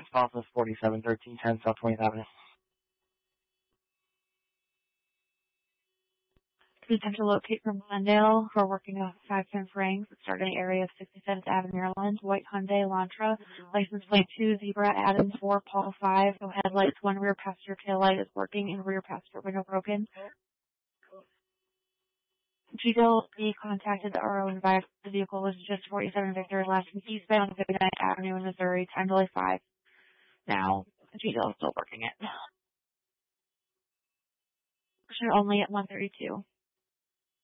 response is 471310 South 20th Avenue. We attempt to locate from Glendale who are working off 510 Franks that start in the area of 67th Avenue, Maryland. White Hyundai Elantra, license plate 2, Zebra, Adams 4, Paul 5, no headlights, 1 rear passenger tail light is working and rear passenger window broken. G-Bill B contacted the RO and advised the vehicle was just 47 Victor last eastbound on 59th Avenue in Missouri, time delay 5. Now, G-Bill is still working it. Only at 132.